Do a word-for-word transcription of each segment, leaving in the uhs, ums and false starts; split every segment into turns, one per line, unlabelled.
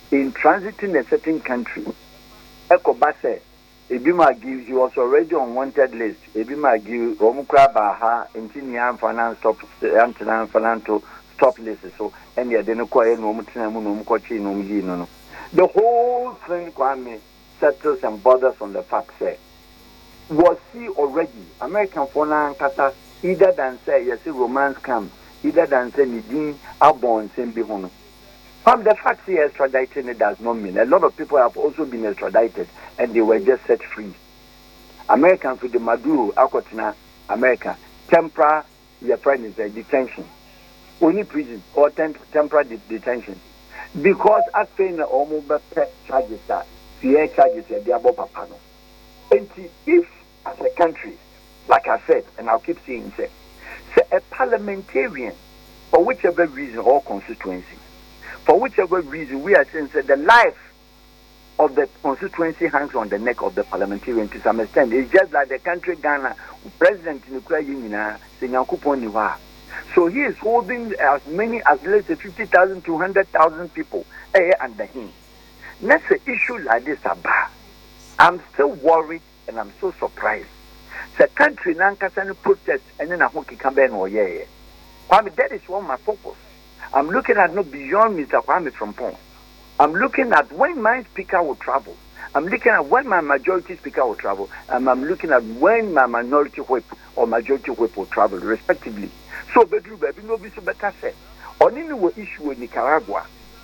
in transiting a certain country, Ekobase, Ebima gives he was already on wanted list. Ebima give Romukra Baha, Intinian Finance stop Antinan Finanto stop list. So and ya didn't quite no Mutinam Kochi no no. The whole thing Kwame settles and borders on the fact say was he already American Fona Kata either than say yes romance come, either than say Nidin Abon same behono. From the fact he extradited it does not mean. A lot of people have also been extradited and they were just set free. Americans with the Maduro, Akotina, America, temporary, your friend is a detention. Only prison or temp- temporary de- detention. Because I think almost charges that, fear charges a diabo papano. And if, as a country, like I said, and I'll keep saying, say, say a parliamentarian, for whichever reason or constituency, for whichever reason we are saying that the life of the constituency hangs on the neck of the parliamentarian to some extent. It's just like the country Ghana, President in Ukraine, so he is holding as many as let's say fifty thousand to one hundred thousand people eh, under him. Next issue like this, I'm still worried and I'm so surprised. The country Nankasani protest and then I hope it can be no yeah. That is one of my focus. I'm looking at no beyond Mister Kwame Frimpong. I'm looking at when my speaker will travel. I'm looking at when my majority speaker will travel. And I'm looking at when my minority whip or majority whip will travel, respectively. So, bedroom, baby, no be so better said. On any issue in Nicaragua.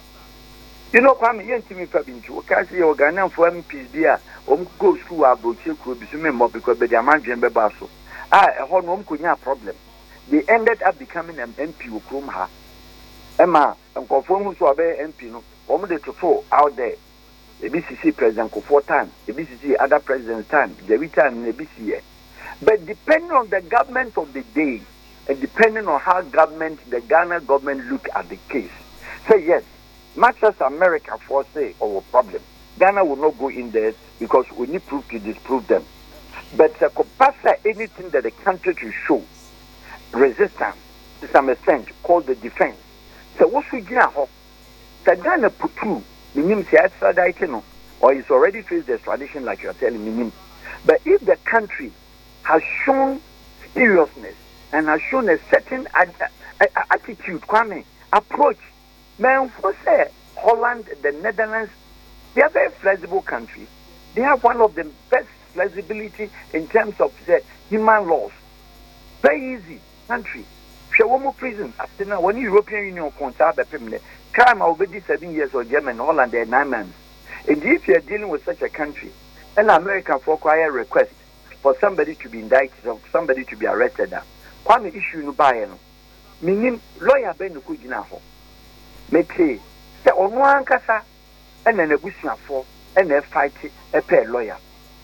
You know, Kwame, you see me for being to Kasi or Ghana for M Ps there. Um, go through our brochure could be more because the Amanjan Bebaso. Ah, a whole home could have problem. They ended up becoming an M P with Krumha. Emma, and conform to obey M P, no, only to four out there. The B C C president for four times, the B C C other president's time, the return in the B C A. But depending on the government of the day, and depending on how government, the Ghana government look at the case, say yes, much as America for say our problem, Ghana will not go in there because we need proof to disprove them. But the uh, anything that the country to show resistance to some extent called the defense. So what we do now, the Ghana put through, meaning say extradition no, or is already faced the extradition like you are telling me. But if the country has shown seriousness and has shown a certain ad- a- attitude, Kwame, approach, man, for say Holland, the Netherlands, they are very flexible countries. They have one of the best flexibility in terms of the human laws. Very easy country. Shawomo prison after now when European Union contact the permanent crime already seven years or German, Holland, and nine months. And if you are dealing with such a country, an American for require request for somebody to be indicted or somebody to be arrested, one issue no buy no. Meaning lawyer ben no kujina ho. Make say the one kasa and then a bushman for and a fight a pair lawyer.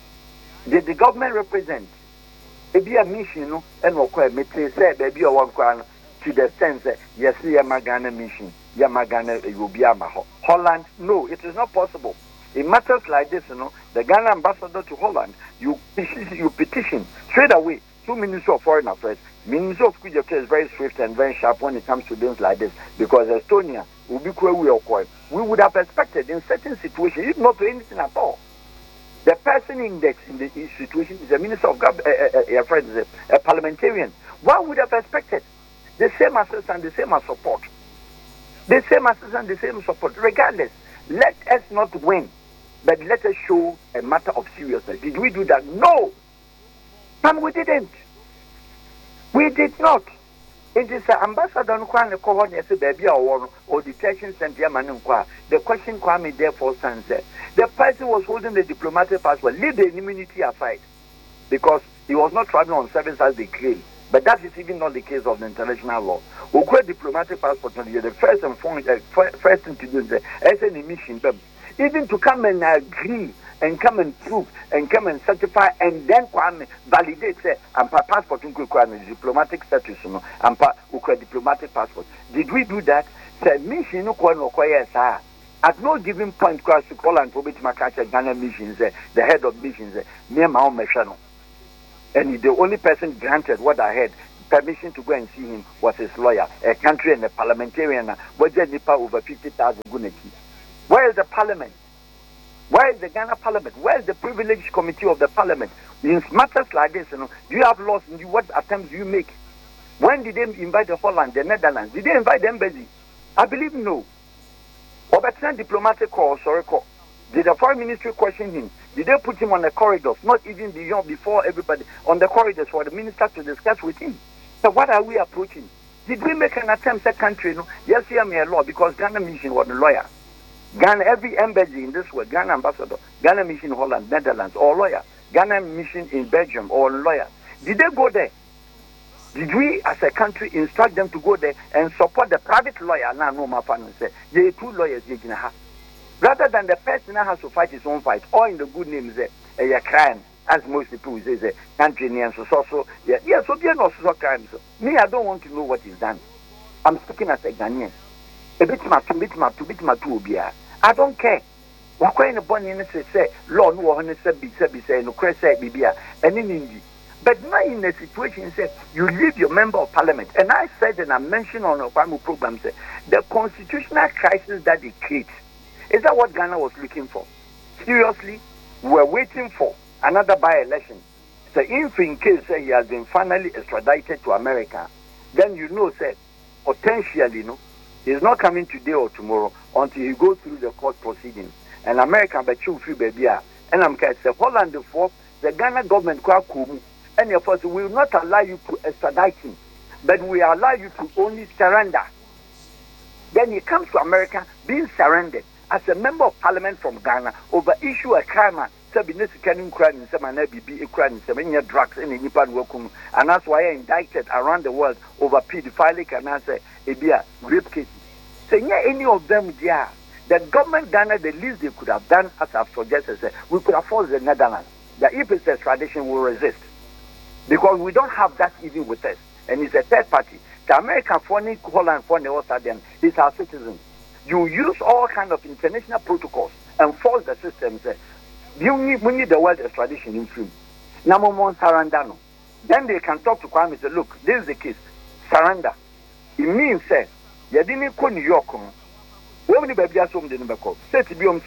Did the government represent? It be a mission, no, and no quite me say, baby, or one crown to the sense that yes, Yamagana mission, Yamagana, it will be Amaho. Holland, no, it is not possible. In matters like this, you know, the Ghana ambassador to Holland, you you petition straight away. Two Minister of Foreign Affairs, Minister of Kujaka is very swift and very sharp when it comes to things like this because Estonia will be quite we would have expected in certain situations, if not to anything at all. The person indexed in the situation is a minister of government, uh, uh, uh, friend, a, a parliamentarian. What would have expected? The same assistance, the same support. The same assistance, the same support. Regardless, let us not win, but let us show a matter of seriousness. Did we do that? No. And we didn't. We did not. It is an ambassador who baby or detention center. The question Kwame therefore stands there. The person was holding the diplomatic passport. Leave the immunity aside because he was not traveling on service as they claim. But that is even not the case of the international law. Who create diplomatic passport? You're the first and first thing to do is as an emission. Even to come and agree and come and prove and come and certify and then Kwame validate say and passport include diplomatic status no and diplomatic passport. Did we do that? Say mission no kwa no kwa sir. At no given point cross to call and probate Makacha Ghana missions the head of missions near Mao Meshano. And the only person granted what I had permission to go and see him was his lawyer, a country and a parliamentarian, budget nipa over fifty thousand guneki. Where is the parliament? Where is the Ghana parliament? Where is the privileged committee of the parliament? In matters like this, you know, do you have laws? And what attempts do you make? When did they invite the Holland, the Netherlands? Did they invite the embassy? I believe no. Or better diplomatic call, sorry call. Did the foreign ministry question him? Did they put him on the corridors? Not even beyond, before everybody, on the corridors for the minister to discuss with him. So what are we approaching? Did we make an attempt at country? No? Yes, hear me a law, because Ghana mission was the lawyer. Ghana, every embassy in this world, Ghana ambassador, Ghana mission in Holland, Netherlands, or lawyer. Ghana mission in Belgium, or lawyer. Did they go there? Did we, as a country, instruct them to go there and support the private lawyer? Now, no, my father said, there are two lawyers you can have. Rather than the person that has to fight his own fight, or in the good name, say, a crime, as most people say, say, country and so, so, so, yeah, yeah, so there are no so crimes. Me, I don't want to know what is done. I'm speaking as a Ghanaian. A bit my two, bit my two, bit my two, I don't care. What kind of bonny say, Lord, no one said, be said, be say, no, Christ said, be and in India. But now in a situation, say, you leave your member of parliament. And I said, and I mentioned on a Kwame program, say, the constitutional crisis that they create. Is that what Ghana was looking for? Seriously? We were waiting for another by-election. So if in case say, he has been finally extradited to America, then you know, say, potentially, you know, he's not coming today or tomorrow until he goes through the court proceedings. And America, but you free baby, and I'm going to say, Holland, the fourth, the Ghana government, and of course, will not allow you to extradite him, but we allow you to only surrender. Then he comes to America being surrendered as a member of parliament from Ghana over issue a crime, and crime, be a crime, some drugs in any part working, and that's why I indicted around the world over pedophilic and I say a rape cases. Saying so, any of them, yeah, the government Ghana, the least they could have done, as I've suggested, we could have forced the Netherlands. The if it's extradition, will resist. Because we don't have that even with us. And it's a third party. The American foreign Holland foreign also then is our citizen. You use all kind of international protocols and force the system. Say, you need, we need the world extradition in film. Number one, surrender. No. Then they can talk to Kwame and say, look, this is the case. Surrender. It means, say, you didn't go to New York. When the baby has something in the call, say to be on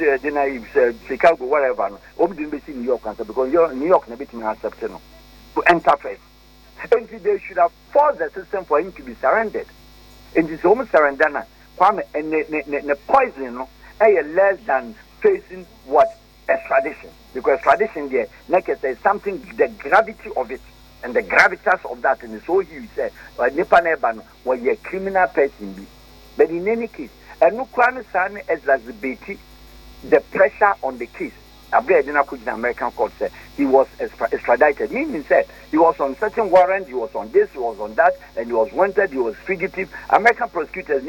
Chicago, whatever, no, didn't be New York because you're New York, never been accepted. To enter first. And they should have forced the system for him to be surrendered. And it's almost surrender now. And the poison, no, less than facing what? Extradition. Because extradition there, like I said, something, the gravity of it, and the gravitas of that, and so huge, say, or Nipaneban, where you're a criminal person be. But in any case, and no crime son exacerbated the pressure on the case. Abdul in American court said he was extradited. Meaning said he was on certain warrant, he was on this, he was on that, and he was wanted, he was fugitive. American prosecutors,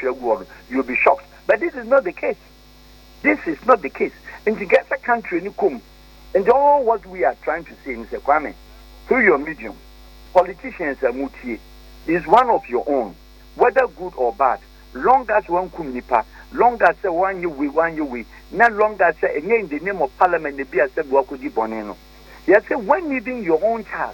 you'll be shocked. But this is not the case. This is not the case. And to get the country in come, and all what we are trying to say in Kwame, through your medium, politicians are mutie, is one of your own, whether good or bad, long as one kum nipa. Long as say one you we one you we not long as say again in the name of parliament the be as said Wakudi Boneno. You say when leaving your own child,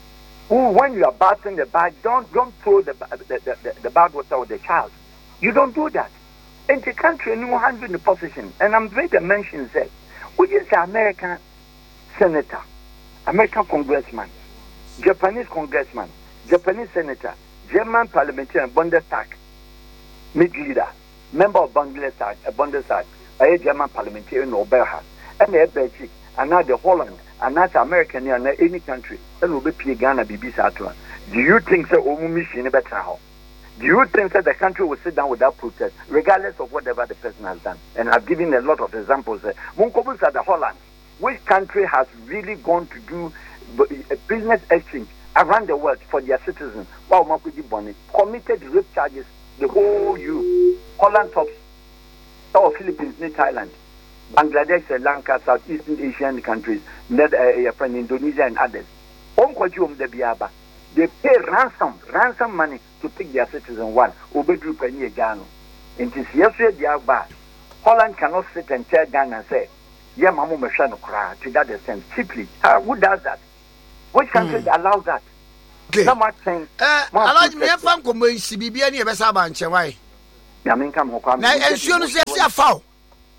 who when you are bathing the bag, don't don't throw the the, the, the bad water with the child. You don't do that. In the country no handle in the position. And I'm very to mention that which is the American senator, American congressman, Japanese congressman, Japanese senator, German parliamentarian, Bundestag, mid leader. Member of Bangladesh, a Bundestag, a German parliamentarian or Belgium, and the Belgium, and now the Holland, and not American, and any country, and will be Ghana, B B Satwa. Do you think that Omu Mission better how? Do you think that the country will sit down without protest, regardless of whatever the person has done? And I've given a lot of examples. Munkobus at the Holland, which country has really gone to do a business exchange around the world for their citizens? Wow, Makudi Bonnet committed rape charges. The whole you, Holland tops, South Philippines, Thailand, Bangladesh, Sri Lanka, Southeastern Asian countries, uh, Indonesia and others. They pay ransom, ransom money to take their citizen one. Obedru Penny Ghana. And this yesterday, they are bad. Holland cannot sit and tell Ghana and say, yeah, Mamu Meshano cry to that extent. Cheaply. Uh, who does that? Which country mm. allows that?
Okay.
So much thing.
Uh, allow me to find come in C B B and you best have answer why.
I mean, come home.
Now, and soon as you foul.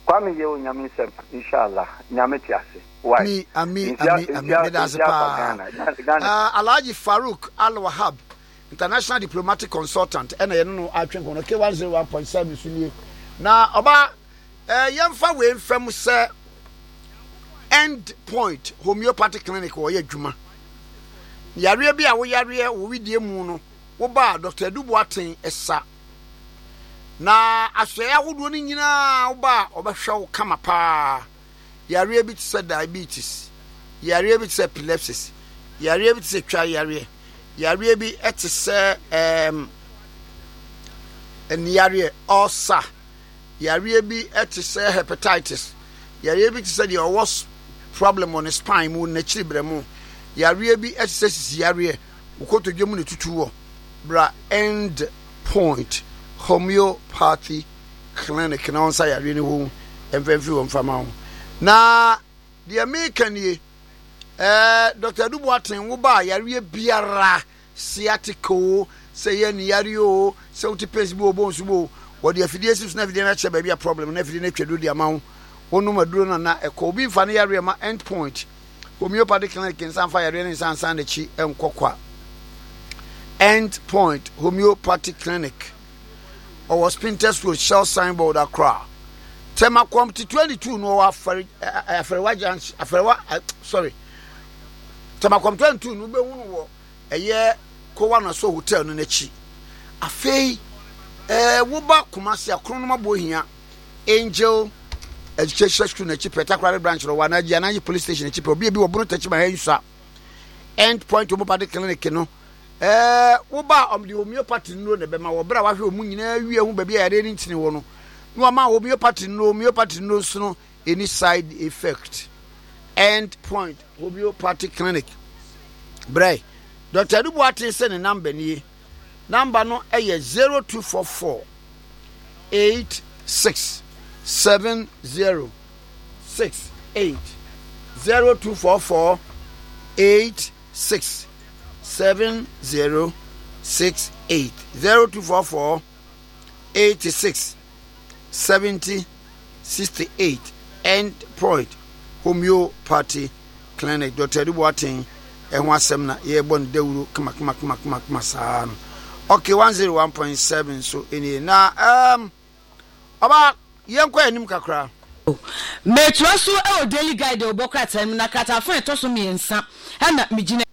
Kwame ye onyame nsem inshallah nyame tiase. Why?
Me ami ami ami that's pa. Uh Alhaji Farouk Al Wahab, international diplomatic consultant, and I know I think on okay one oh one point seven so na oba eh yemfa we mfam se end point homeopathic clinic wo ye adwuma. Yare bi a wo yare wo widie mu no wo ba Doctor Duboaten esa na aswaya wodo ni nyina wo ba obehwe wo kama pa. Yare bi tse diabetes, yare bi tse epilepsy, yare bi tse twa yare, yare bi etse em en yare ulcer, yare bi etse hepatitis, yare bi tse the worst problem on the spine mu na chiribre mu, yare bi etse sisi yare ukoto dwemu ne tutu wo bra end point homeopathy clinic na onsa yare ne wo emfemfi wo mfama ho. Na the American ye eh Doctor Duboaten wo ba yare biara sciatico say ye ni yare o say uti pesi bo bo nsubo wo de afidiesis na afidie na che ba bia problem na afidie na twedu de ama wo no maduro na na eko bi mfa na yare ma end point homeopathic clinic in San Fire in San San de chi enkokwa end point homeopathic clinic or Spinters Road Shell signboard Accra. Tema Committee twenty-two no afere afere afere sorry Tema Committee twenty-two no be hunu wo eye ko na so hotel no nachi afei eh wo ba Kumasi akron no mabohia Angel Education School nachi Petakware branch ro wana ji anaji police station nachi obi bi wo bunu tachi ma yusa end point homeopathic clinic no eh wo ba om di homeopathy no ne be ma wo bra wa hwe omu nyina wie hu ba bia yare ni ntini wo no no ma homeopathy no homeopathy no so any side effect end point homeopathic clinic bray Doctor Duboaten say the number ni number no eh zero two four four eight six seven zero six eight zero two four four eight six seven zero six eight zero two four four eight six seventy sixty-eight end point homeopathy clinic Doctor Duboaten and one semna ye bon dewuru kama kama kama kama kama sa okay one oh one point seven so any na um aba yenkwa anim kakra
metro so e daily guide obokra time na katafon etoso miensa na migine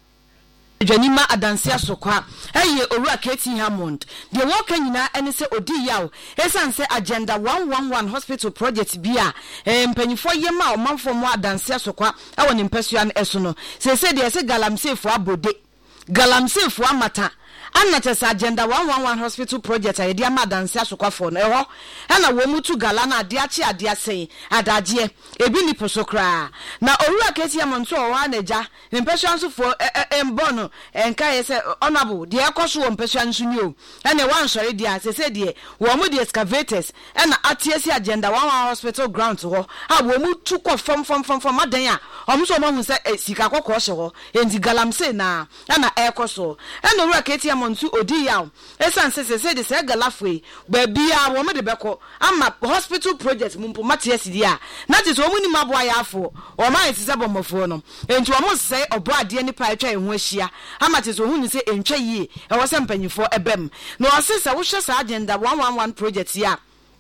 Janima adansia sokwa eye Owura Katie Hammond de woka nyina ene se odi yaw esan se agenda one one one hospital project bia empanyifo yema omanfo mo adansia sokwa e woni mpasua no eso no se se de se galamsefo abode galamsefo amata anatesa agenda one one one hospital project ayedi amadansia sokwa fo no eho na wo mutu gala na ade achi ade asen adaje ebi ni posokra na Owura Katie Hammond so wa naja mpasua nso fo embono enka yese honorable de ekoso wo mpasua nso ni o na wan sori dia se se de wo mu de excavators na atiesi agenda one one one hospital ground ho a wo mu tu ko fam fam fam fam madan a omo so mo hu se sika kokko hye ho enti galamse na na ekoso na Owura Katie Hammond odi yaw esan se se se de se galafwe ba bia wo mu de beko ama hospital project mumpo matiesi dia na ti so wo mu ni maboa ya afo o ma enti se bomofo no enti wo mu se obo ade ni pa etwa ehu ahia ama ti so hu ni se entwa yie e wo se mpanyifo ebem na o se se wo hye sa agenda one one one project ya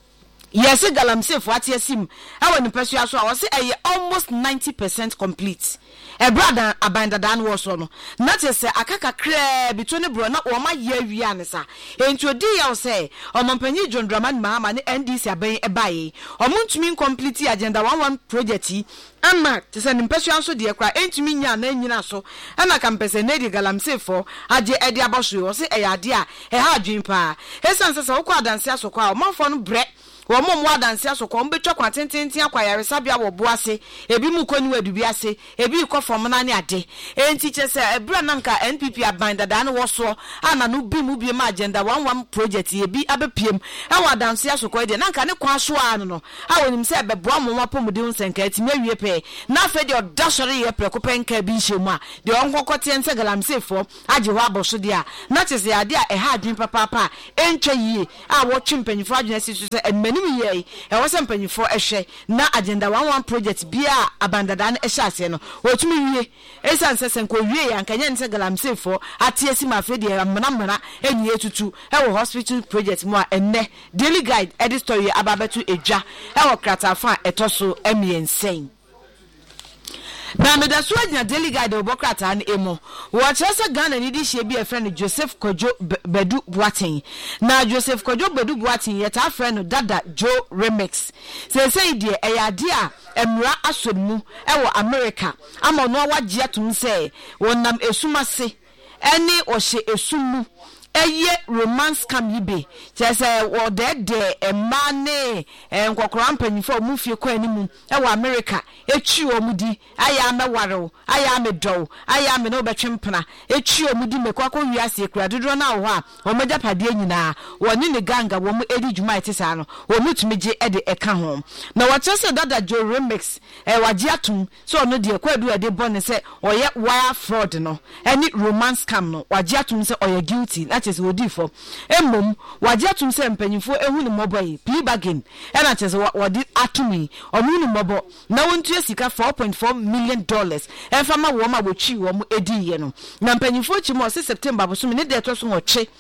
yes galamsefo atiesim awo ni pesua so a wo se eye almost ninety percent complete e brother abanda dan wo so no na te se akaka kra bitu ne bro na o ma ye awia ne sa enti odi ya wo se omampanyi John Dramani Mahama ne N D C aban e bae omuntumi complete agenda one one project ama te se ni pesua so de kra entumi nya na nyina so ana kampese ne de galamsefo age e de aboso wo se e ya de a e ha adwin pa esan se wo kwa danse asokwa o manfo no bre wo mo mo adanse asokwa mbetwa kwa tententen akwa yaresa bia wo boase ebi mu koni wadubi ase ebi ko fom na ne ade enti chese ebra nanka N P P abanda da na wo so ana no bi mu bi ma agenda one one project ebi abepiem e wo adanse asokwa de nanka ne kwa so ano no a wonim se beboa mo mapomudi unsenka etime wie pe na fe de odasori ye preko penka bi nhemu a de onkokote ense galamsefo age ho aboso de a na chese ade a e ha adwin papa papa entwa yie a wo twempanyifo adwina sisu se emani anim yɛ e wo se mpanyifo ehwe na agenda one one project bia abandada na ehye ase no wotumi wie esan sesen ko wie ya nkanya nse galamsefo ate asi mafre de amana mana enyi etutu e wo hospital project mu a enne daily guide edit story ababetu edwa e wo kratafa etoso emiensen na me da so agina daily guide obokrata na emo wo kyerese Ghana ni di hye bi e friend Joseph Kojo Bedu Boaten na Joseph Kojo Bedu Boaten yet a friend Dada Joe Remix say say die e yade a emra asodmu e wo America ama no wagye atum say wonam esumase eni ohye esumu eye romance cam yibe kyese wo de de ema ne nkokora mpanyifo mu fie kwa animu e wo America echi omudi aya meware aya medo aya me no betwempena echi omudi mekwakọ wiase ekura dodo na wo a wo majapade nyina wo ni ne ganga wo mu edi djuma etisa no wo mutumeje e de eka ho na wo kyese Dada Joe Remix e wagye atum so no de kwadu e de bone se oye wire fraud no eni romance cam no wagye atum se oye guilty chese wodi for emmom wagye atum se mpanyimfo ehu ne moboy plea bargain e na chese wodi atumi omu ne mobo na wontu sika four point four million dollars e fama wo ma bochi wo mu edi ye no na mpanyimfo chi mo se September boso me ne de to so ngoche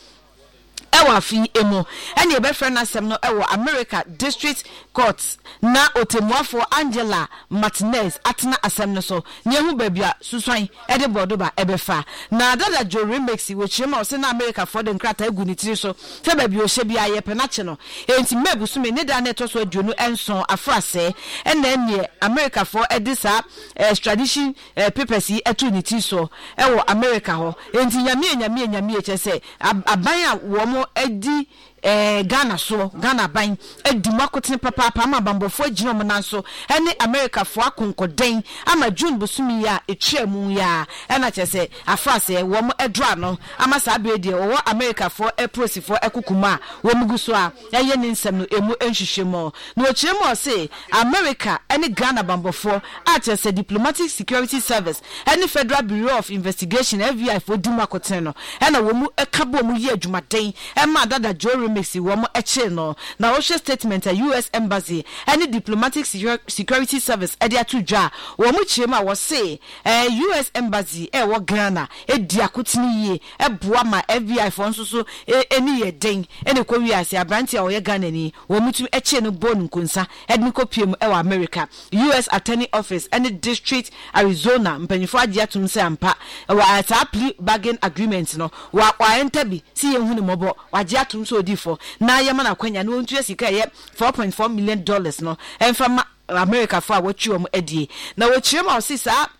ewa fi emo ene e be friend asem no ewo America District Court na otemuafo Angela Martinez atena asem no so ne hu babia suswan e de bodoba e be fa na Dada Joe Remix we chima o se na America for the nkrata egu ni tiri so se babia o hye bia ye penache no enti mebusu me ne da na to so aduonu enson afrase ene ene America for edisa extradition papers yi etu ni tiri so ewo America ho enti nyame nyame nyame chese aban a wo edi eh Ghana so Ghana ban edi makotene papa papa ama bambofo agina mo nanso ene America fo akonkoden ama June bosumi ya etwemu ya ena chese afrase wo mo edra no ama sa abedie wo America fo eprosi fo ekukuma wo muguso a eye ne nsem no emu enhwehwemo no ochiremo se America ene Ghana bambofo a chese Diplomatic Security Service ene Federal Bureau of Investigation F B I fo di makotene no ena wo mu ekabo mu ye adwumaden ema Dada Joe Mixi wo mo eche no na wo statement a U S Embassy any Diplomatic Security Service e dia tudwa wo mo chema wo say eh U S Embassy e wo Ghana e dia kotini ye e boa ma F B I fo nso so eni ye den eni ko wiase abranti a wo ye Ghana ni wo mo tum eche no bon nkonsa e ni kopiem e wo America U S Attorney Office any District Arizona mpanyifo age atum se ampa wo ata plea bargain agreement no wa wa enta bi si ye hu ni mobo wage atum so odi for na yema na kwanya no ntu asika ye four point four million dollars no emfa America for watchi wo edie na wo chirema o sisa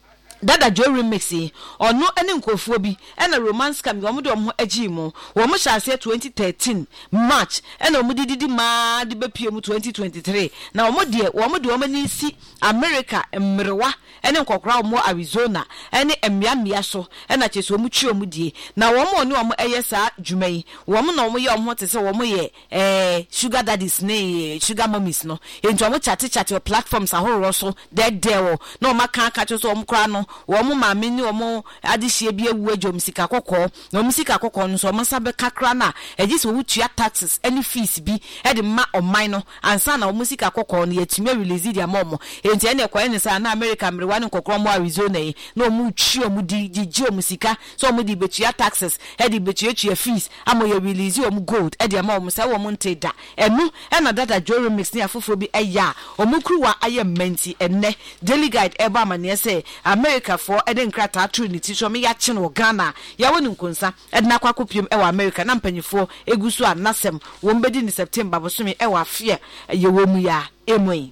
Dada Joe Remix ono ene nkofuo bi ena romance cam wo de omo agi mu wo mo hyase twenty thirteen March ena omo dididi ma de bepie mu twenty twenty-three na omo de wo mo de omo ni si America mmerewa ene nkokora omo Arizona ene emiamia so ena chese omo twi omo die na wo mo ne omo eye sa dwumai wo mo na omo ye omo tese wo mo ye eh sugar daddies ne sugar mummies no ento omo chat chat platforms ahoro so de de no maka aka so omo kra no wo mo ma me ni wo mo adehie bi ewu adwom sika kokko na mo sika kokko no so mo sabe kakra na eji so wutua taxes any fees bi e de ma oman no ansa na wo sika kokko no yetime release dia momo enti ene kwa ene sa na America mrewa ne kokko mo Arizona yi na mo twi o mo di gigi o mo sika so mo di betua taxes e di betua tua fees amo ye release o mo gold e de ma o mo sa wo mo nteda enu e na Dada Joe Remix ne afoforo bi eya o mo kruwa aye menti enne daily guide e ba mane se America for eden krata trinity so me ya che no Ghana ya wonu nkonsa edna kwa kopiem e wa America na mpanyifo egusu anasem wo mbedi ni September bosome e wa afia ye wo mu ya emoi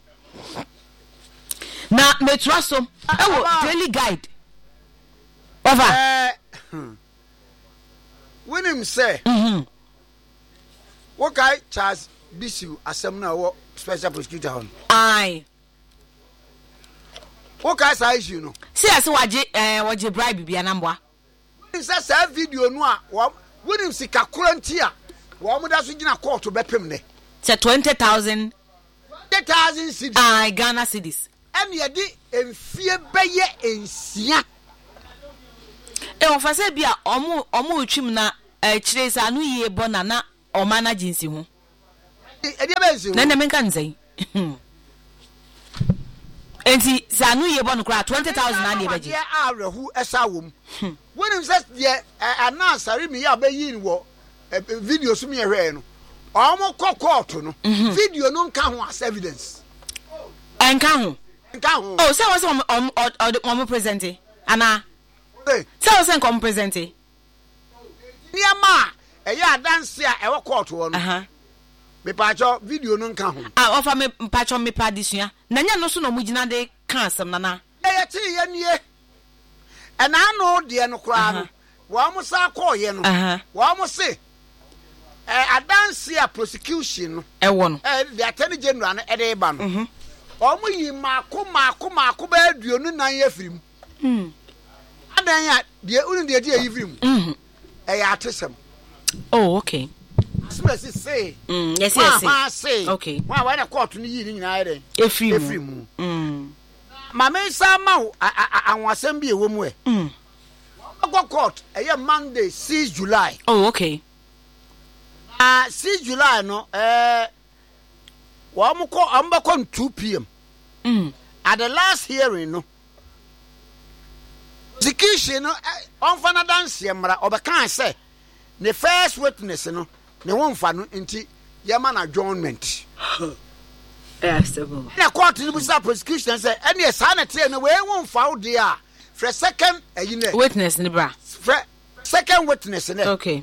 na metraso e wo daily guide over eh
when him say
mhm
what guy Charles Bisu asem na wo special prosecutor on
ai
what guy say issue no
see as waje eh waje bribe bia na mboa
say say video no a when him sika kurantia wo mo da so gina court bepem ne
say twenty thousand
twenty thousand cedis
ai Ghana cedis
em ye di emfie beye ensia
e won fa say bia omo omo utwim na eh kire sa anu ye bona na o manage nsi ho
e dia be nsi
na na menka nzai enti sa no ye bon kra twenty thousand na de beje
ya arehu esa wom wonim se de ana sare mi ya be yin wo video so mi ehwe no omo kokot no video no nka ho as evidence
enka ho
nka ho
oh say was on on on present ana say was on come present
niama e ya dance a e wo court wo no
aha
me pacho video no nka ho
ah ofa me pacho me pa disua na nya no so no mugina de kan asem nana
e ye ti ye nie e na no de no kra no wo mo sa koye no wo mo se eh adanse a prosecution no
e wo no
eh the attorney general no e de ba no mhm o mo yi maako maako maako ba aduonu nan ye firim mhm adan ya de unu de de yi firim mhm e ya atesem
oh okay
Smesi say
mm yes yes
ah say
okay
wa wa na court ni yi ni nyina ere
efrim
efrim
mm
ma me sa ma anwasem bi ewo mu e
mm
go court eye Monday sixth July
oh okay
ah sixth July no eh wa mu ko amba ko two p m
mm
at the last hearing no Zikishi no on fana dance mra obekan say the first witness no ne wonfa no nti yema na adjournment
yes
na court ni busa prosecution say any sanity no we wonfa wo de a for second ayine
witness ni bra
for second witness ne
okay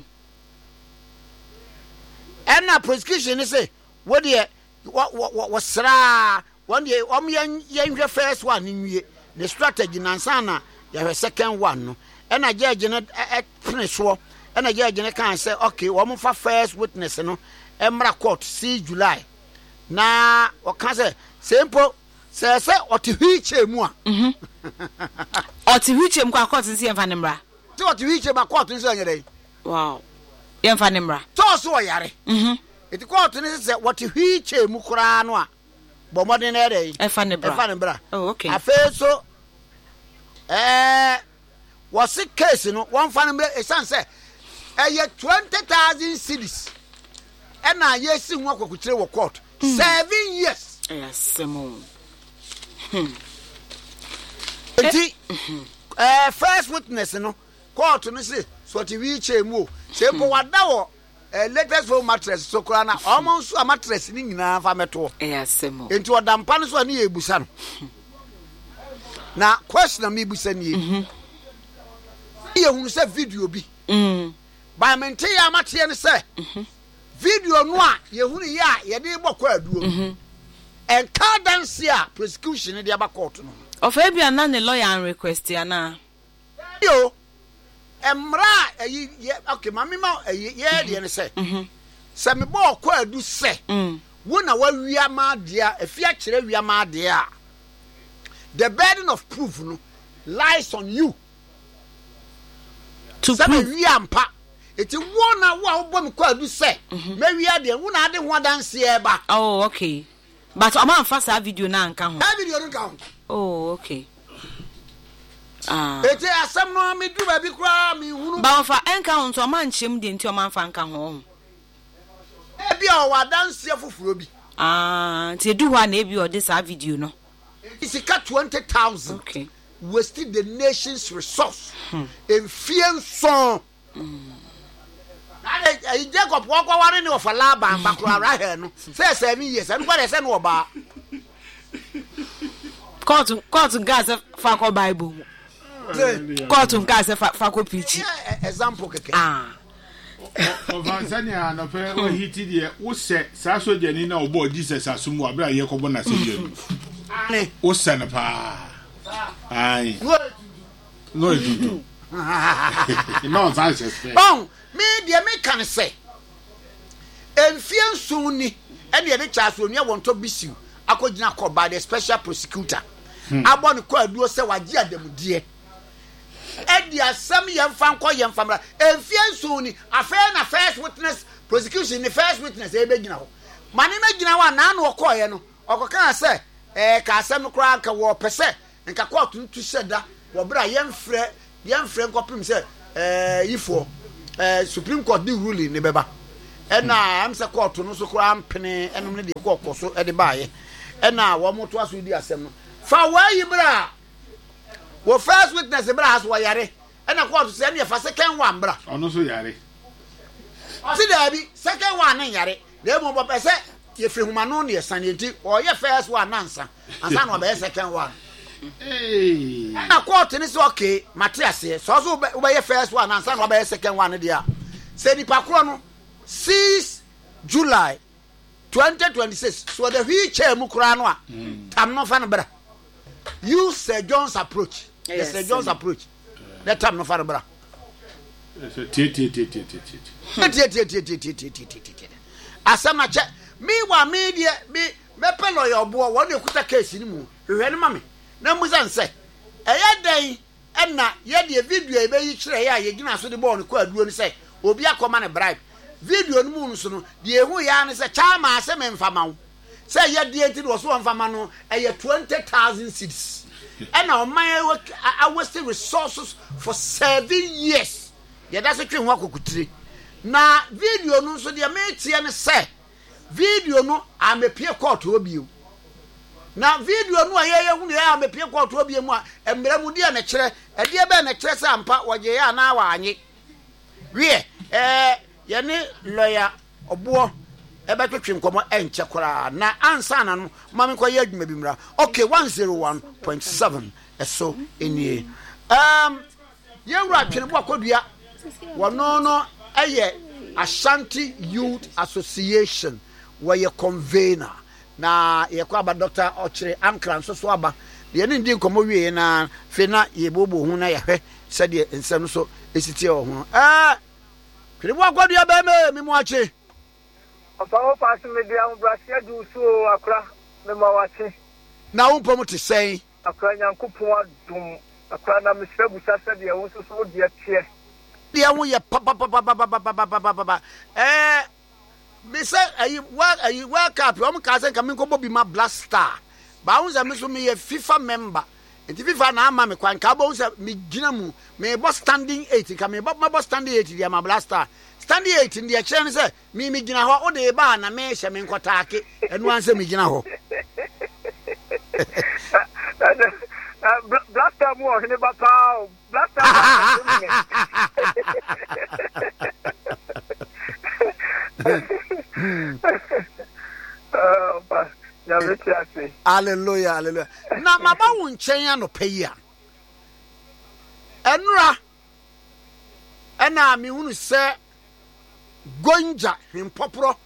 and na prosecution ni say wo de wo sra one de om yenhwe first one nwie the strategy nansana ya second one no and na judge no finish so and a judge can say okay wo for first witness no emra court sixth July na o can say simple say say otihiche mu a
mhm otihiche mu kwa court nsi emfa nemra
say otihiche ba court nsi anyere
wow emfa nemra
to so oyare mhm eti court nsi say otihiche mu kura no a bo modern na dey
emfa nemra
emfa nemra
oh okay
afeso eh was a case no one family e san say eh twenty thousand cedis and na yesi hu akokutire wo court seven years
yes mo hmm
enti eh first witness no court no say so ti wi chemu say po wada wo eh latest for mattress so kura na omo nso a mattress ni nyina fa meto
yes mo
enti odampa no so na ebusa no na question me busa ni mhm ye hu say video bi
mhm
by mente ya matie ne say mhm video no a ye hu ni ya ye de bokọ aduo mhm en ka dance a prosecution de aba court no
of ebia na ne lawyer and request ya na
yo emra ayi okay mami ma ayi ye de ne say mhm se me bokọ adu say mhm wo na wa wia ma de a afia kire wia ma de a the burden of proof no lies on you
to
prove
prove
we ampa eti wo na wo a wo bom kwa du se me wia de wo na ade ho dance e ba
oh okay but am am fast video na nka ho
that video nka ho
oh okay ah
eti asem no me du ba bi kra me hunu
ba fa enka ho so man chem de nti o man fa nka ho
e bi o wa dance fufuro bi
ah ti du ho na e bi o de sa video no
it's a twenty thousand
okay
wasting the nation's resource in fear so I Jacob walk over in of a lab and back right here no say seven years and what I said no ba
court court gas fa ko bible court gas fa ko preach
example keke
ah
o vansania no pe o hiti de wo se sa so jani na obo Jesus asumu abira ye ko bona se jani
ne
o se na pa ai no itu no that's just
oh me de me kan say enfie nsunni e de de cha so nua wonto bisiu akogina ko by the special prosecutor abon ko aduo se waje adamudie e de asam ye mfa nko ye mfa mra enfie nsunni afa na first witness prosecution the first witness e be gina ho mane me gina wa na na okoye no okoka say eh ka asam kra nka wo pese nka court ntu seda wo bra ye mfre ye mfre nkopim say eh ifo eh Supreme Court the ruling ne beba ɛna am se court no so kura ampene ɛnom ne de kɔ so ɛde baaye ɛna wo moto aso di asɛm no fa wayi bra wo first witness bra has wo yare ɛna court sɛ ne fa second one bra
ɔno so yare
ɔsi dabi second one ne yare de mo bɔ pɛsɛ ye firi huma no ne sanenti ɔyɛ first one nansa ansa no ɔbɛyɛ second one eh na court ne so okay matiase so so ɔbɛyɛ first one ansa no ɔbɛyɛ second one dia sɛ nipa kro no sixth July twenty twenty-six so the wheelchair mu kura no a tam no fa no bra use Sir John's approach yes, Sir John's approach that time no fa no bra
ti ti ti ti ti ti
ti ti ti ti ti ti ti asama che me wa me de me me pelo yo bo wo na ekuta case ni mu hwe ne ma me na mu san se eya dan ɛna ye de video e be yi kire ya ye gina so de ball no ko aduo ni se obi akoma ne bribe video no mu nso no de ehu ya ne se chama ase me mfama wo se ye de enti do so mfama no eye twenty thousand cedis ɛna o man a waste resources for seven years ye da se twe ho akokutire na video no nso de me tie ne se video no amepie court obio na video no aye ye hu ne amepie court obio mu a emre mu de na kire e de be na kire se ampa woje ya na wa anye wie eh ye ne lawyer obo e be twetwe nkomo enche kora na ansa na no mame ko ye adwuma bi mra okay one oh one point seven eso enie um ye wura twene bo akodua wono no eye Ashanti Youth Association where you convener na ye kwa ba Doctor Ochire Ankran so so aba ye ne ndi nkomo wie na fe na ye bobo hu na ye hwe se de nsem so esiti o hu eh kiribu akwadu ya be me mi mu ache
afawo pass me dia mu brasia du so akra me ma wache
na wo pom te sen
akra nyankopon adum akra na me hwe busa se de wo so so de tie
dia wo ye pa pa pa pa pa pa pa eh me say ayi wa ayi wa cap o m ka say kam nko bobi ma blaster ba won say me so me ye FIFA member enti FIFA na ama me kwan ka bo say me gina mu me bo standing eight ka me bo ma bo standing eight dia ma blaster standing eight ndi e kire ne say me me gina ho o de ba na me hye me nkotaake enu an say me gina ho
blaster mu o ne ba pa blaster
hallelujah hallelujah na maba wo nchen ya no peya enura ena mi hunu se gonja hempopro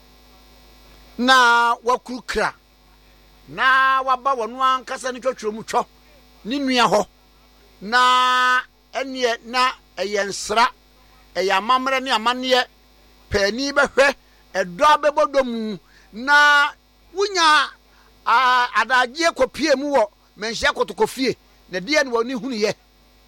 na wakurukra na waba wonu ankasa ne twotworo mu two ni nua ho na enie na eyensra eyamamre ne amane pani behwe edo abebodomu na wunya adagie kopie mu wo menhia kotokofie na die ne woni hunu ye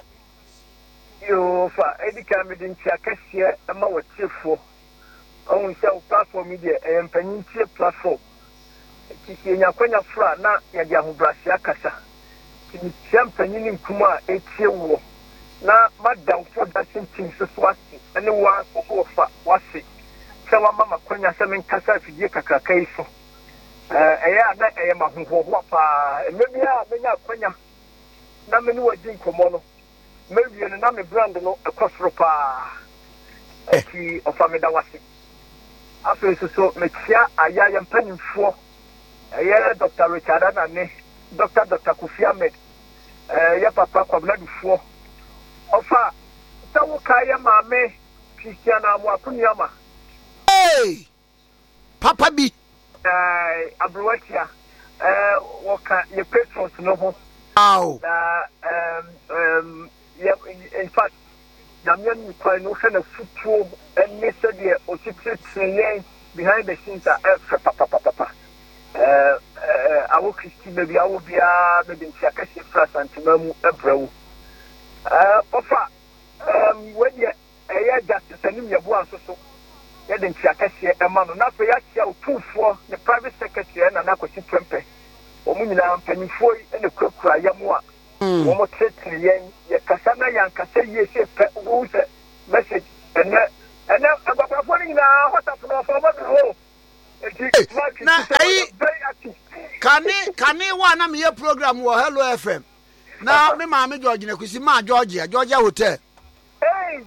yo fa edika medin tia kasie ama wotefo on se platform media e mpanyin tie platform kiki nyakwanya fra na ya dia hobrasia kasa kini champanyin nkuma etie wo na madam for that thing so swati ene wa ko fa wasi sewa mama kwanya se men kasa fidie kakaka iso eh eya na eya mahunhoho pa emebia menya kwanya na meni wadi nkomo no mewie no na me brand no ekosoro pa eki ofa me da wasi afi so so metia aya ya mpanimfo eya Doctor Richard Anane Doctor Doctor Kofi Ahmed eh ya papa kwabladufo ofa tawo kaya mame Christian Amwakunyama
hey papa bi
eh abrowatia eh woka ye patrons no ho
aw
na um um yeah, in fact Damian Nikwai no na futuo and Mister the Otitri behind the scenes are papa papa eh eh awo Christy baby awo bia maybe ntiakase France antimamu ebrawo eh ofa um when ye eh justice anim yebo asoso ye de ntiakase ema no na so ya chia otufo the private secretary na na kwesi twempe omu nyina mpanifo ene krakura yamu a omo tretri yen ye kasa na yan kasa ye se pe wo se message ene ene agbapafo ni na WhatsApp no for mo.
Na ayi kane kane wa na me program wo Hello F M. Na me ma me George na kusi ma Georgia, Georgia Hotel.
Hey.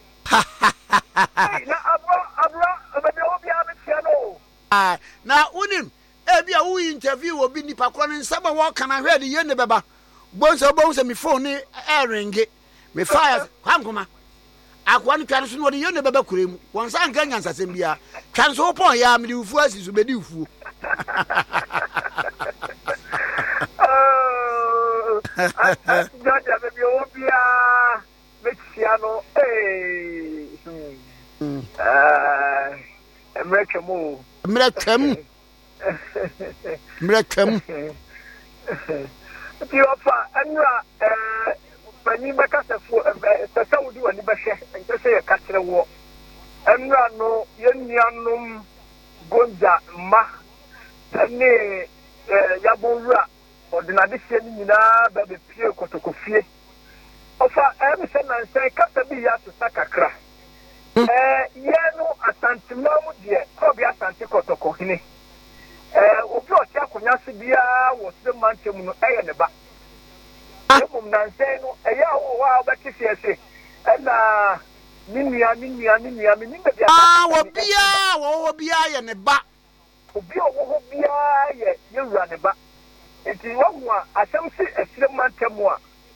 Na abro abro obi obi a no.
Ah, na unim e bia wo interview obi nipa kro ne nsaba wo kana hwe de ye ne beba. Bonso bonso me phone ni e ringe. Me fire kwankoma. Akwa ni twan so no de ye ne beba kuremu. Won san kan nyansasem bia. Twan so pon ya me de ufu asisu be de ufu.
Ah, Georgia baby obi a Mexiano, eh, ah, American,
American, American.
If you offer, and you are, uh, when you make us a fool, the Saudi and the Bashe, and just say a catcher war. And you are no Yanum Gonja Ma, and Yabura, or the Nadishan, you know, baby, Pio Kotokofie. Ofa Emerson and say Katabi ya to Sakakra. Eh, Yano Asantimamu dear, Kobi Asanti Kotoko hine. Eh, Obi Ocha Kunyasi Bia was the Manchemu Ayaneba. Yamum Nanseno, Aya Wow Bakisi, and uh Nimia, Nimia, Nimia, Nimia.
Ah, Wobia, Wobia, and a bat.
Obia, Wobia, you run a bat. It is one more, I shall see a slim Manchemua.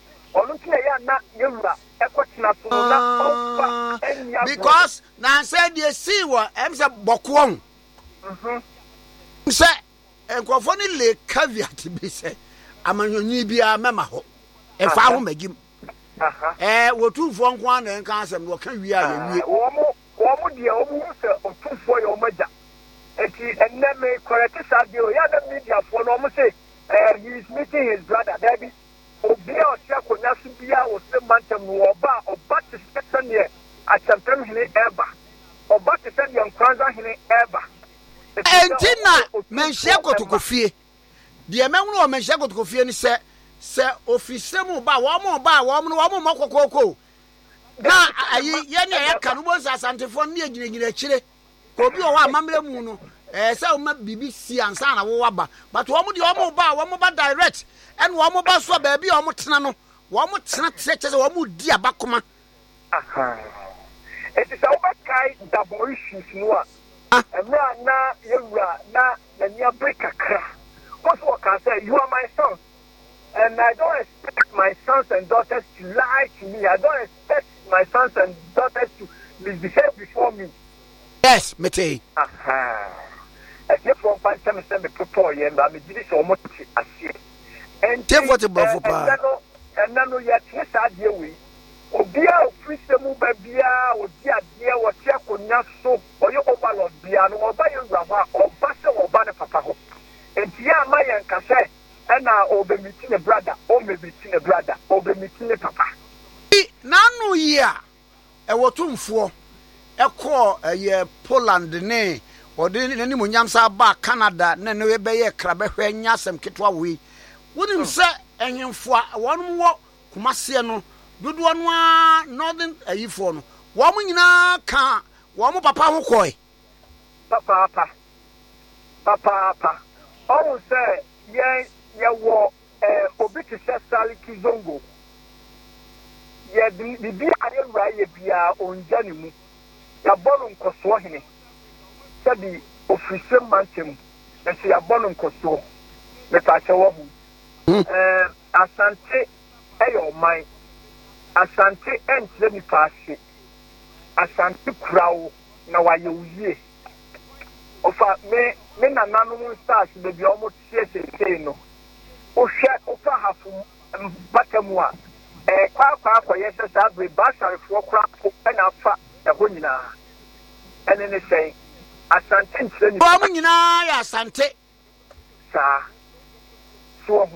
Because now said you see what I'm say bokwon. Mhm. Say enkofo ni le caveat bi say amanyonyi bia mema ho. E fa ho magim. Aha. Eh wotumfo nko an nka asem no ka wi a ye wie.
Wo mo wo mo de wo mo se otumfo ye o maja. Eti enne me correct sadio ya da media fo no mo say eh he is meeting his brother David. Obia Ocha Konyasu Bia was the Mantam Woba, or Batis Petania, at Santam Hine Eba, or Batis and Kwanza Hine Eba.
And Tina, Menshako to Kofi. The amount of Menshako to Kofi and said, Sir, Officemo Ba, one more bar, one more Moko Coco. Now, I yan can was as Antifonia in a Chile. Obio, Mamma Muno, eh, so B B C and Sana Waba, but one more bar, one more direct. And one more bus for baby or Motanano, one more such as one more dear Bakuma.
Aha. It is our kind double issues, no. And now, you are now, and you break a crack. What's what can say? You are my son. And I don't expect my sons and daughters to lie to me. I don't expect my sons and daughters to misbehave before me.
Yes, Mete.
Aha. As if one find some semi propose, and I'm a Jewish or much as she. And
take what about Papa?
And then we are just at the way. Obia, Christemu Babia, or dear dear, or Chaconaso, or your overlord Biano, or by your Rava, or Pastor or Banner Papa. And Tia Maya and Cassette, and now over meeting a brother, or maybe meeting a brother, over meeting a papa.
Nano year, a watum for a call a year Poland, ne, or the any Munyamsa back Canada, Nano Bay, Crabbe, Yasam Kitwa we. Wouldn't say any for one more Kumasiano, good one one northern a phone. Woman na can one more papa who coy.
Papa, papa, papa. Oh, say, yeah, yeah, war, eh, Obiti says Sally Kizongo. Yeah, the beer I didn't write a beer on Janimu. Ya bonum Koswahine. Said the official mansion, and see a bonum Koswa. The Pachawamu. Uh, Asante, ayo my Asante, and let me pass it. Asante crow, now I use of me, men and none stars, baby almost says say no. O share of half Batamua, a quack, yes, I'll be bastard for crap and alpha, a winner. And then they say, Asante,
Bomina, Asante,
sir. So,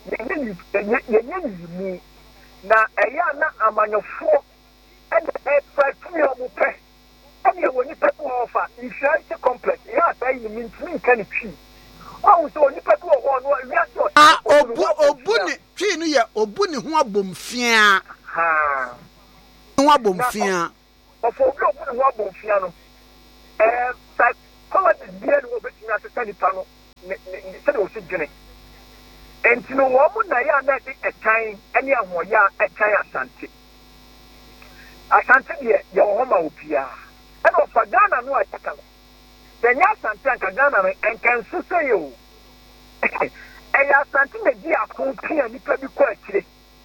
you na eya na amanyofo and e try to me omo pe and you when you pay offer insurance complex ya say you mean me can twi oh so you pay one one we are so
ah obu obu ni twi no ye obu ni ho abomfia
ha
ho abomfia
of obu obu ni ho abomfia no eh psychologist bi no obetumi asesa nipa no ne se de osi dwene enti no wo mu na ya na de etan ene ahoya etan asante asante de ye wo ma opia e no fa Ghana no ataka no senya asante anka Ghana no enkan so say yo e ya asante na di akonpia nipa bi ko akire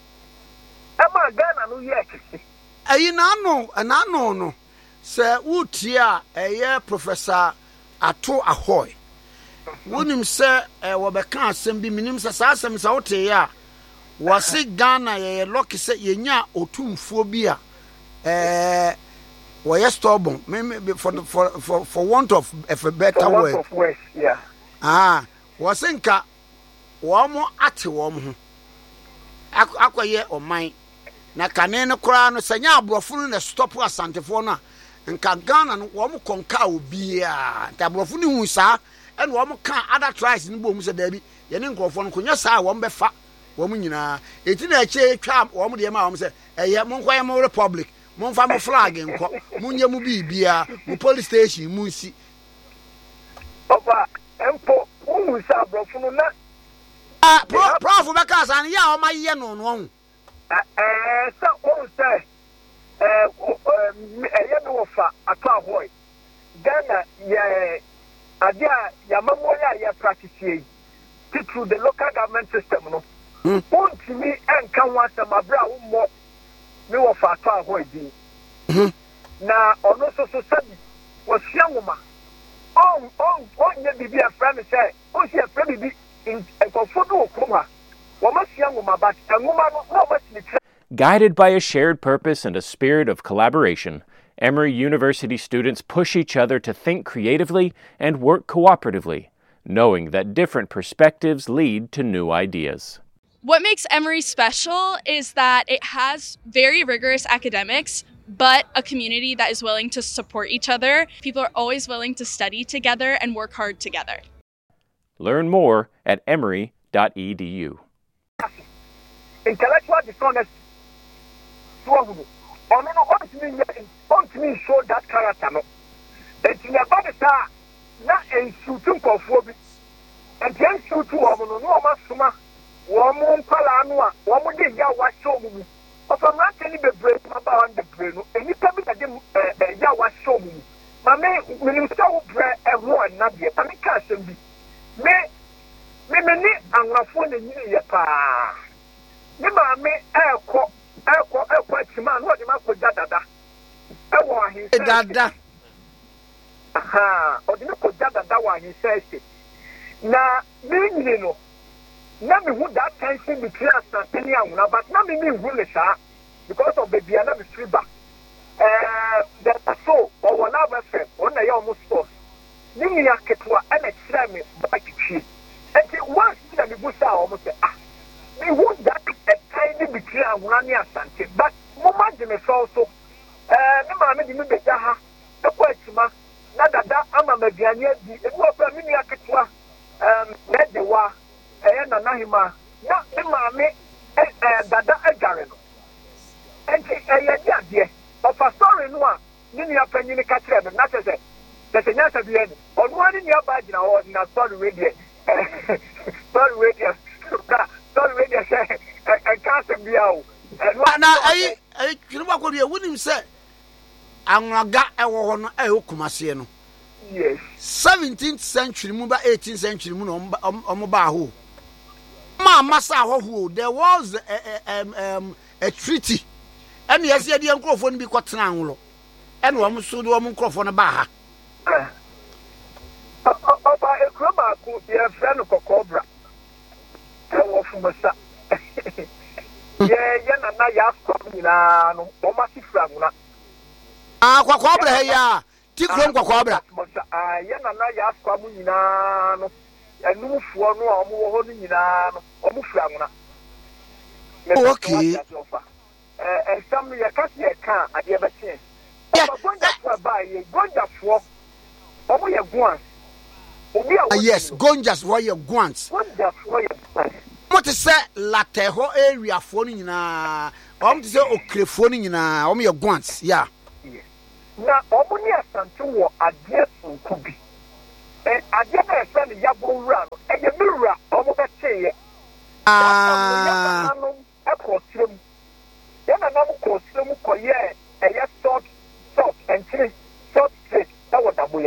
e ma Ghana no ye akisi
ayi na no na no no se wutia eye Professor Ato Ahoy wonim se wo beka asem bi minim se sa asem sa wote ya wase Ghana ye lucky se yenya otumfuo bi a eh wo ye stubborn for for for for want of a better word
of words yeah
ah wase nka wo mo ate wo mo ho akoye oman na kane no kora no sanya abrofo no na stop asantefo no nka Ghana no wo mo konka obi a ta abrofo no hu saa and wo kan other tribes ni bo mu se da bi ye ne nkrofo no konya saa wo befa wo mu nyina eti na eche twa wo mu de ma wo se eye mo nkwaye mo republic mo mfa mo flag nko mo nye mu bibia mo police station mu nsi
oba empo wo sa abrofo no na
ah prof be ka san ya o ma ye no no hu
eh sa wo say eh eh no fa Ato Ahoy Ghana ye adia ya mamoya ya practice through the local government system no untimi enka wasa mabra wo mo me wo fa Ato Ahoy din na ono so so sabi wo sia nwoma on on on ye bibi a friend say o sia friend bibi in enkofodo okoma wo ma sia nwoma but nwoma no no ma tini.
Guided by a shared purpose and a spirit of collaboration, Emory University students push each other to think creatively and work cooperatively, knowing that different perspectives lead to new ideas.
What makes Emory special is that it has very rigorous academics, but a community that is willing to support each other. People are always willing to study together and work hard together.
Learn more at emory dot e d u.
Intellectual dishonesty. Oh no, no, what do you mean? Don't me show that character, no. And in about the time, not a shooting of phobia. And then shoot to a no, no, Masuma, one moon Palanua, one more day, Yawa show me. But I'm not telling the brain about the brain, and you tell me that Yawa show me. My man, when you saw bread and one, not yet, I can't be. Me, me, me, and my phone in you, pa. Me, me, air cock. Eko eko chima no de mako dada e wo ahin
dada
aha o de mako dada wa ahin say na me nyine no na me hu that tension between us and Penny Awuna but na me me hu le sa because of baby na me free back eh that so o wona ba fe o na ya almost stores ni ni aketwa e na kira me ba kitchi enti once na me busa o mo say ah me hu that tiny between Awuna and Asante but mama de me so eh me ma me di me beja ha e ko atima na dada ama maduane di e ko pra me ni aketwa um na de wa eh na nahima na me ma me eh dada agare no enti eh ya dia de of a story no a ni ni apanyi ni ka kire me na se se se nya sabi ani onu ani ni aba gina o na story we de story we de story we de say I can't be out.
Na ai ai kirima ko de wonim se anwaga ewo ho no e okumase no.
Yes.
seventeenth century mu ba eighteenth century mu no omo ba ho. Ma masa ho ho there was a, um, um, a treaty. And yes ye de nkrofo no bi kwotena anwolo. And wo so de wo nkrofo no ba ha.
Oba ekroma ku ye friend kokobra. E wo fumasa. Yeah, yeah, na ya from na no, o ma si fra na.
Ah, kwa kwa bra ya. Ti krom kwa kwa bra.
Ah, yeah, na na ya from nyina no. Enu fuo no a mo ho no nyina no, o mo fra na.
Okay.
Eh, eh, some ya ka se ka ade ba se. Yeah. Gonja fo ba ye, gonja fo. O mo ye guan. Obi a
yes, gonjas wo ye guans.
Gonja fo ye guan.
What is say lateho area for nyina om to say okrefo nyina om ye guants yeah
na ɔmo ne asante wɔ adeɛ sonko bi ɛ adeɛ na ɛfɛ no yabɔ wura no ɛyɛ mi wura ɔmo bɛkyɛɛ
Ah,
ɛkɔ sire mu yɛn nanam kɔ sire mu kɔyɛ ɛyɛ salt salt ɛnkyere salt trade ɛwɔ daboya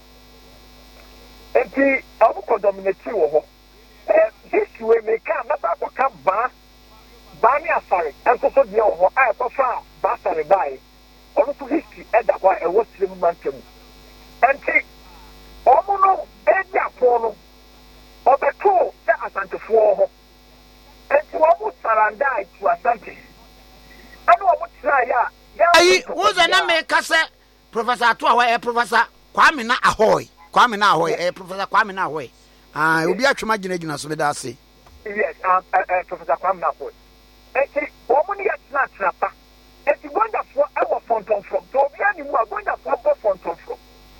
nti ɔmo kɔ dominate wɔ hɔ ɛɛ history wei meka mɛba akɔka baa baa ne asare ɛnso so deɛ wɔ hɔ a ɛkɔfa baa asare baeɛ ɔno so history ɛda hɔ a ɛwɔ sire mu manta mu nti ɔmo no ɛdi apɔ no ɔbɛtoo sɛ asantefoɔ hɔ nti wɔn saranda itu asante ɛna wɔn tena yɛ a
ayi woza na me kase Professor Atuawa eh Professor Kwame na Ahoy Kwame na Ahoy eh Professor Kwame na Ahoy ah obi atwema gina gina so beda ase
yes um uh, uh, Professor Kwame na Ahoy nti wɔn ne yɛ tena tena pa nti gondafo ɛwɔ fonton from to obi ani mu a gondafo bɔ fonton from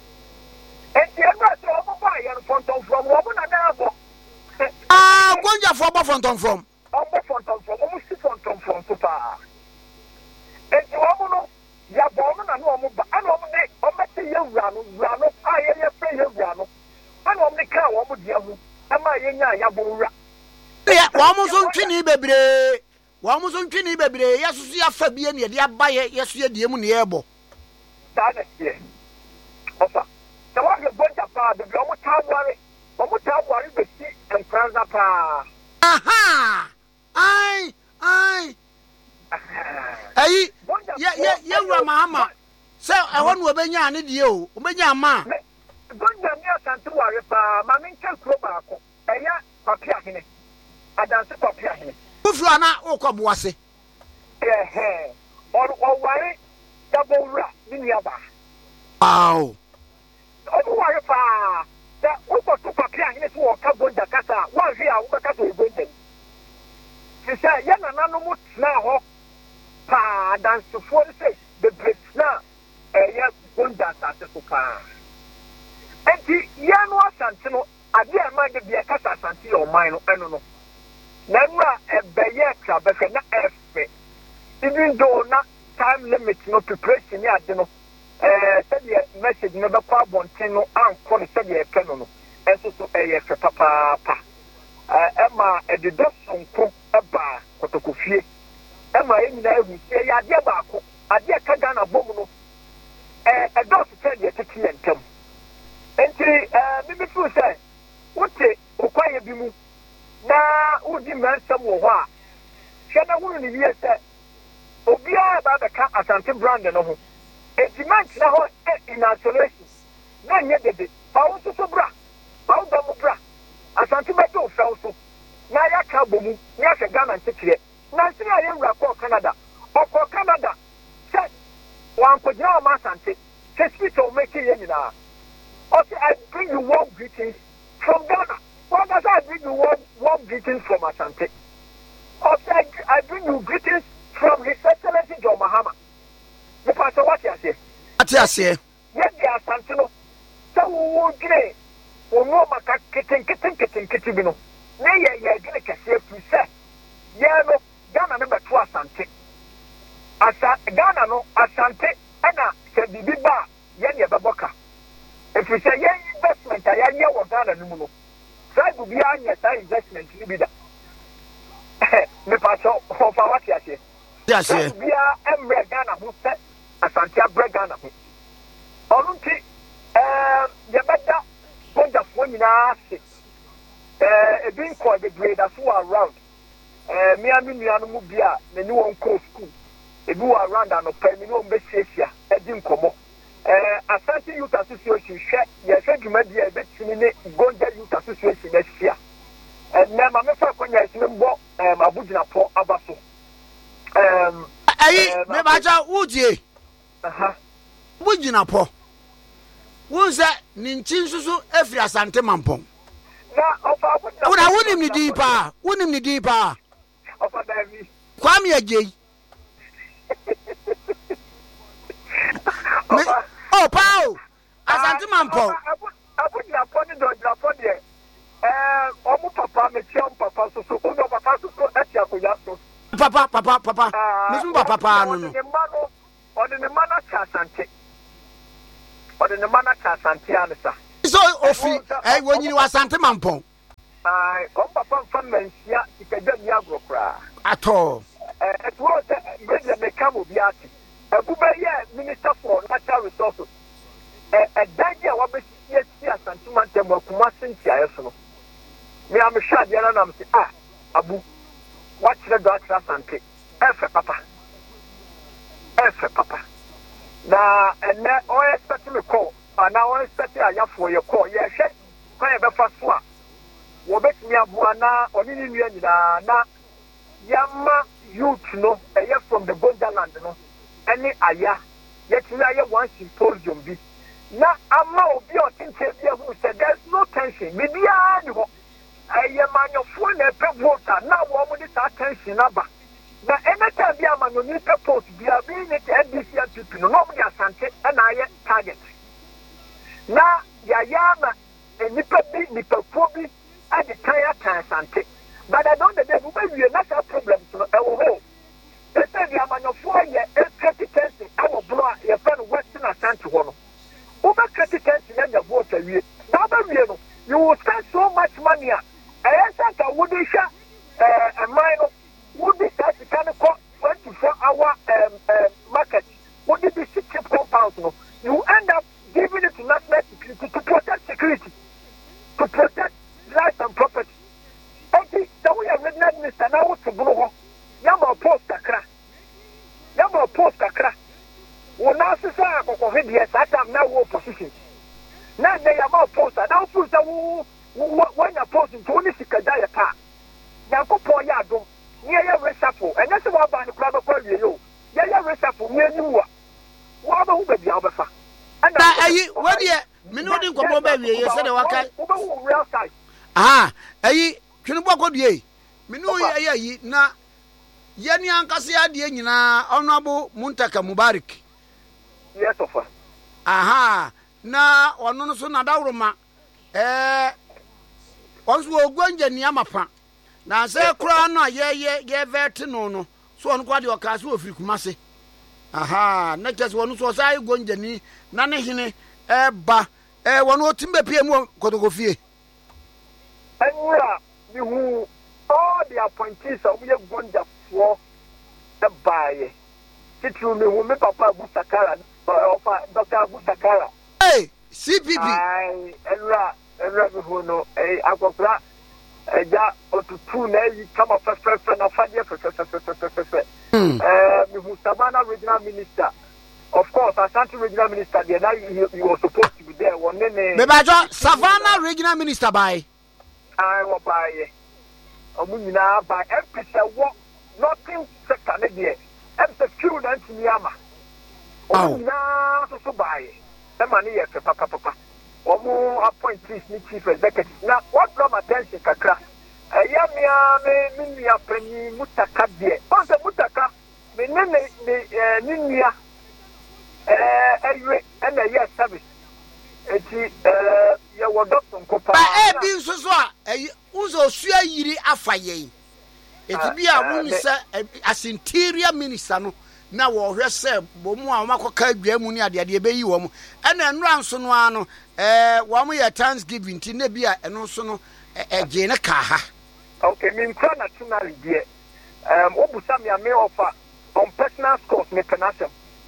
nti ɛna sɛ wɔn bɔ ayɛ fonton from wɔn na na abɔ
ah gondafo bɔ fonton from
ɔmo fonton from ɔmo si fonton from so paa enti ɔmo no yabɔ ɔmo na no ɔmo ba ɛna ɔmo de ɔmo te yɛ wura no wura no a yɛ yɛ fɛ yɛ wura no ɛna ɔmo de kaa ɔmo deɛ ho ɛma yɛ nya yabɔ wura
ya wɔn so ntwini bebree wɔn so ntwini bebree yɛsoso yɛ afa bie ne yɛde aba yɛ yɛso yɛ die mu ne yɛbɔ
saa na teɛ ɔfa sɛ wɔhwɛ bɔnta paa bebree ɔmo taa ware ɔmo taa ware bɛsi nkranza paa
aha ai ai ayi ye ye ye wura mahama sɛ ɛhɔ no obenya ne die o obenya ma
bɔnta mi asante ware paa ma me nkyɛn kuro baako ɛyɛ papia hene adanse papia hene
ufuru ana okɔ boase
ɛhɛ ɔno ɔware dabɔ wura ne nuaba
wow
ɔmo ware paa sɛ wokɔto papia hene so wɔka bɔnta kasa a wɔahwe a wobɛkasa wɔ bɔnta mu te sɛ yɛ nananom tena hɔ paa dansefoɔ no sɛ bebree tena ɛyɛ bɔnta asase so paa enti yɛn no asante no adeɛ a ɛma de deɛ kasa asante yɛ ɔman no ɛno no na ɛno a ɛbɛyɛ tra bɛhwɛ na ɛfɛ even though na time limit no preparation ne ade no ɛɛ sɛdeɛ message no bɛkɔ abɔnten no ankɔ no sɛdeɛ ɛpɛ no no ɛnso so ɛyɛ fɛ papaapa ɛɛ ɛma ɛdeda sonko ɛbaa kɔtɔkɔfie ɛma yɛn nyinaa ehu sɛ ɛyɛ adeɛ baako adeɛ ka Ghana bom no ɛɛ ɛdɔɔso sɛdeɛ tete yɛn ntam nti ɛɛ bibi firi sɛ wote okwaye bi mu na wodi mɛnsɛm wɔ hɔ a hwɛ na hunu ne yie sɛ obiara ba bɛka asante brand no ho eti man tena hɔ in isolation na nyɛ dede ba wo nso so bra ba wo dɔm bra asante bɛtɛ wo fɛw so na yɛaka bɔ mu na yɛhwɛ Ghana nkyekyeɛ na nsene a yɛwura kɔɔ Canada ɔkɔɔ Canada sɛ wankɔgyina ɔma asante sɛ speech a wɔmɛkye yɛ nyinaa ɔsɛ I bring you warm greetings from Ghana. What does I bring you warm, warm greetings from Asante? Also, I, I bring you greetings from His Excellency John Mahama. The pastor, what you say?
What you say?
Yes, they are Asante. No, so we will get we know maka kitten kitten kitten kitten bino. Ne ye ye gina kase fuse. Ye no Ghana no beto Asante. Asa Ghana no Asante ana se bibi ba ye ne beboka. If we say ye investment ya ye wo Ghana no mu no. Try to be an investment in Bida. Me paso for what you say.
Yes, yes.
We are every Ghana who said Asante Bregana. Olunti, um, the better point of one in our six. Uh, being called the graders who are around. Uh, me and me and Mubia, the new one call school. If you are around and a permanent Bessia, a Dinkomo. Uh, Asante Youth Association share yes you may be a bit Gonja Youth Association next year. And now my friend when you remember um Abujina Po Abaso. Um
Ayi me baja wuje.
Aha.
Bujina Po. Wunza ninchi nsusu efri Asante Mampong.
Na ofa Abujina.
Una wunim ni di pa, wunim ni di pa.
Ofa Davi.
Kwame Ajay. Oh, Paul! Asante Mampong.
Abujina Po ni do Japan there. Eh, omo papa me tiam papa so so omo papa so so etia ko yaso.
Papa, papa, papa. Misu papa papa no no.
Odi ne mano cha Asante. ɔde ne ma na ka asante anisa
so ofi eh wonyini wasante mampon
ai kom papa fan mansia tikadwa mi agro kra
ato
eh it was the me come obiati abuba ye minister for natural resources eh eh dagia wa be si asante mantem akuma sentia yeso no me am sure dia na am say ah abu what the doctor asante efe papa efe papa na ene o expect me call ana o expect ayafo ye call ye hwe kwa ye be fa so a wo betimi aboa na oni ni nua nyina na yama youth no eye from the Bonjaland no any aya yetimi aye one symposium bi na ama obi otinche bi who said there's no tension me bia ni ho eye manyofo na pe voter na wo mo dis attention aba na anytime bi amanyo ni pe post bi abi ni N D C and people no no mo asante na aye target na ya ya na enipa bi nipa fo bi at the tire time asante but I don't the day we not have problems no e wo ho e say bi amanyo fo ye thirty tension e wo bro ye friend western asante ho no over thirty tension na ya vote wie na ba wie no you will spend so much money a e say ka wo dey sha eh a mine would be that can call twenty-four hour um, um, market, would it be six compounds? No? You end up giving it to national security to protect security, to protect life and property. Okay, so we have written minister now to blow. Yama post a crack. Yama post a crack. Well, now, sister, yes, I have now opposition. Now they are more post. Now, post when you're posting to only Sikadaya Park. Now, go for Yado. Yeah, yeah, reshuffle. And that's what I'm going to call you. Yeah, yeah, reshuffle. Yeah, you are. What about the Alpha? And I,
what do you mean? What do you call baby? You said, okay. Ah, I, can you walk with ye? Minu, ye, na, Yanni Ancasia, Diana, Honorable Muntaka Mubarak.
Yes, of
Aha, na, or no, so Nadaruma. Eh, once we'll go in Yamapa. Na se kura no ye ye ye vert no no so on kwade o ka so ofiri kumase aha na just wonu so sai gonjani na ne hene e ba e wonu otimbe pie mu kotokofie
anura bi hu all the appointees of ye gonja for the baye titru me hu me papa Abu Sakara of Doctor Abu Sakara
hey C P P
ai anura anura bi hu no eh akokra eja otutu na yi kama fefefe na fadie fefefefefefe eh mi Savannah regional minister of course Asante regional minister there now you, you were supposed to be there one nene
me bajo Savannah regional minister by
I wa by omu nyina by M P say what nothing sector ne there M P few na ntiniama omu nyina so so by e ma ne ye papa papa omu appointees ni chief executive na what draw my attention kakra eya mia me mia pani mutaka de on se mutaka me ne ne ni nia eh ewe na ye service eti eh ye wo doctor nkopa
ba e bi nso so a unzo sua yiri afaye eti bi a won se as interior minister no na wo hwe se bomu a makoka adwa mu ni ade ade be yi wo mu ena enura nso no ano eh wo mu ye Thanksgiving ti na bi a eno nso no eje ne ka ha
okay me nkra nationally there um obusa me me offer on personal scores me penasem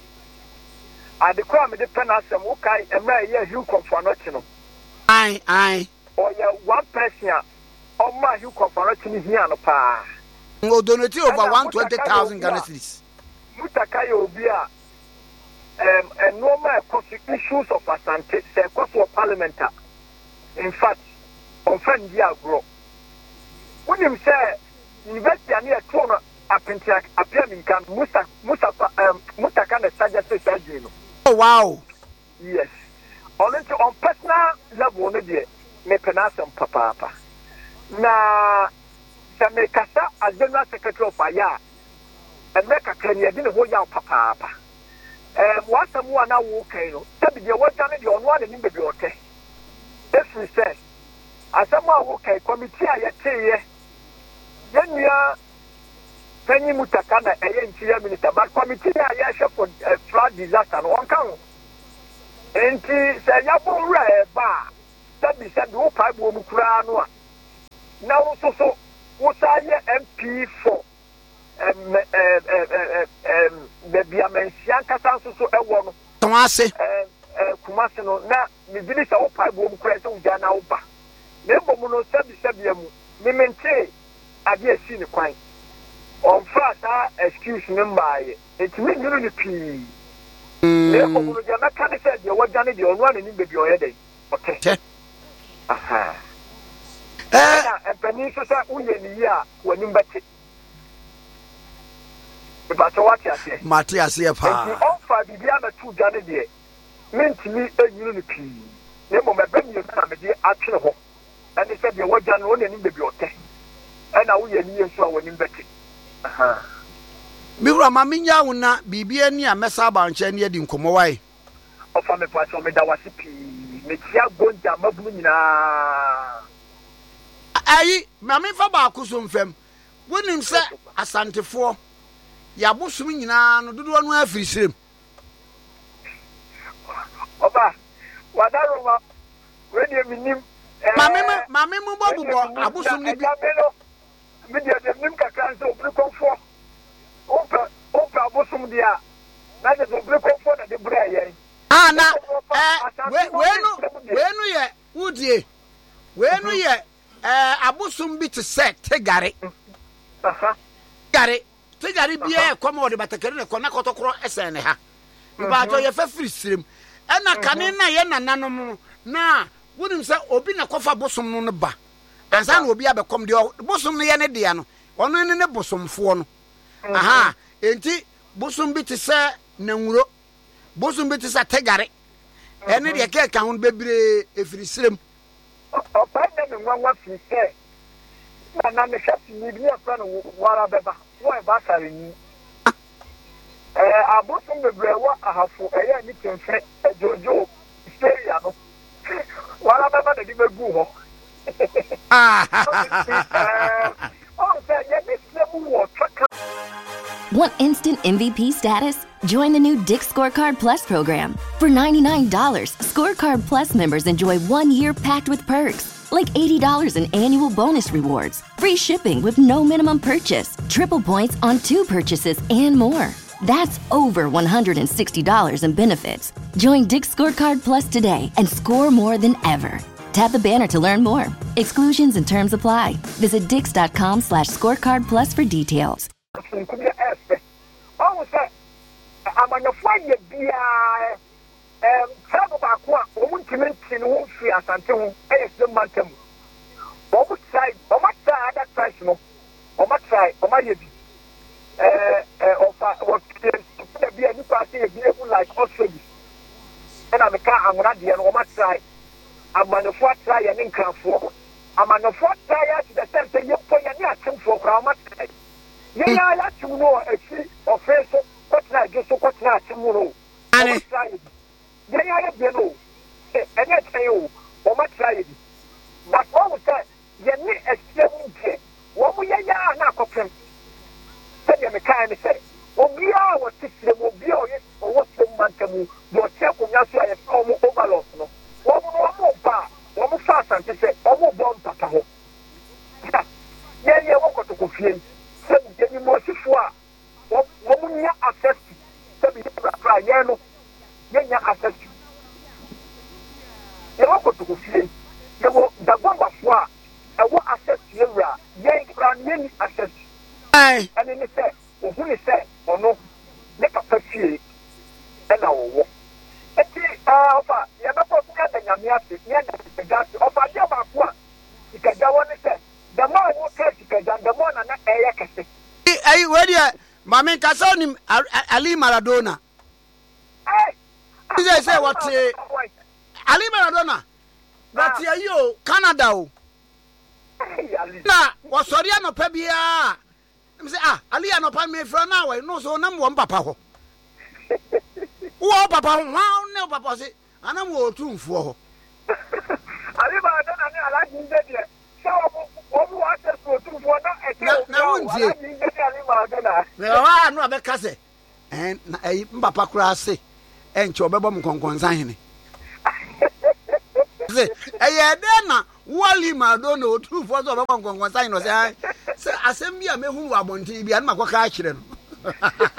ade kwa me de penasem wo kai emra ye hu confanoti no
ai ai
o ye one person o ma hu confanoti ni hia no pa
ngo donate over one hundred twenty thousand Ghana cedis
mutaka ye obi a um and normal issues of Asante say cost of parliament in fact on friend dia grow when him say university ani e to no apenta apia mi kan musa musa um mutaka na suggest surgery no
oh wow
yes only on personal level no dey me penasem papa papa na se me kasa as general secretary of aya and make a clear didn't hold out papa eh what someone now okay no sabi dey what time dey on one ni baby okay if we say as someone okay committee aye teye yenya penny mutaka na eye interior minister but committee aye chef for flood disaster no one kan Enti sɛ yɛbɔ wura ɛba sɛbi sɛbi wo pa bo mu kura no a na wo so so wo sa yɛ M P for em em em em baabi amansia nkasa so so ɛwɔ no
Tomase
eh eh Kumase no na me bi sɛ wo pa bo mu kura sɛ wo gya na wo ba na ebo mu no sɛbi sɛbi amu me mente ade asi ne kwan on fa excuse me mbaye etimi nyuru ni pii na ebo mu no gya na ka ne sɛ de wo gya ne de ono ani bebi oyɛ den okay aha eh empani so sa uye ni ya wani mbate But what you say?
Matthias, yeah, pa.
If you offer the other two Johnny dear, mentally a unity. Nemo, my baby, you come at the action home. And they said, you were done only in the bibliothèque. And now we are near so when in Betty. Aha.
Mira, Mamiya, will not be near Messaba and Chenia in Komowai.
Of a person, Medawasipi, Metia Gonja Mabuna.
Aye, Mammy Fabakusum fem. Wouldn't him say Asante four. Yabusum nyina no dodo no afirisirem
Oba wadaroma we dey minim
mame mame mu bobubo abusum ni bi
me dey dey nim kakran so obri konfo opa opa abusum dia na dey obri konfo na dey bra yen
ah na eh we we no we no ye wudie we no ye eh abusum bi te set tegare
aha
gare tegari bia come o de batakere ne kona kotokoro esen ne ha mba to ye fa firisirem ena kane na ye nananom na wonim se obi na kofa bosom no ne ba ansa na obi abekom de bosom no ye ne de no ono ne ne bosomfo no aha enti bosom bi te se nanwuro bosom bi te se tegare ene de ke ka ho bebre efirisirem
o pa ne nwa nwa fi se na na me hwati ni bi afra no wara beba why basari ni eh abosum bebre wa ahafo eya ni temfe jojo stereo no wala baba de begu ho
ah
oh say ya this level wa traka.
Want instant M V P status? Join the new Dick's Scorecard Plus program. For ninety-nine dollars, Scorecard Plus members enjoy one year packed with perks, like eighty dollars in annual bonus rewards, free shipping with no minimum purchase, triple points on two purchases, and more. That's over one hundred sixty dollars in benefits. Join Dick's Scorecard Plus today and score more than ever. Tap the banner to learn more. Exclusions and terms apply. Visit dix.com slash scorecard plus for details.
Oh, sir, I'm on your fire, dear. Um, travel back one, woman to mention who she has until the mountain. On which side, on my side, that price, no, on my side, on my head. Uh, of what be a new party, a vehicle like Australia. And I'm a car, I'm not the on my side. I'm on the fourth try and income for. I'm on the fourth try to the center, you put your action for how much. Yeah, I like to know a tree or face, what's not just what's not tomorrow. And it's trying. Yeah, I know. And that's you, or much try. But what was that? You need a seven day. What we are not cooking. Tell you, mechanic say, oh, we are what six will be or what's the man your check on your side come overload. No, one more bar, one more fast and to say, one more bomb, papa. Yeah, yeah, what to confuse. Some getting more to four. What woman you access to? Some you know, yeah, access to. You want to confuse. You want the bomb of four. I want access to you. Yeah, you access to.
Aye.
And then they say, well, who is that? Or no, make a purchase. And I will walk. And see, uh, you're not going to get the Yamiasi, you're not going to get the offer. You're about one. You can go on and say, the more you catch, you can get the more than a year can say.
Hey, where you, Mamma Cassonim, Ali Maradona.
Hey,
did I say what? Ali Maradona. That's you, Canada. Now, what's Soriano Pebia? Say ah ali anopa me fra na we no so nam wo papa ho wo papa ho ne papa se anam wo tumfo ho
ali ba da na ni ala ji de de so wo wo access wo tumfo na e ke
na wontie
ali ba da na
me wa no abeka se en na e papa kura se en che obebo m konkonsan hene say eh dey na wali ma do no two for so ba kon kon sign no say say asem bia me hu abontin bia na makoka a kire no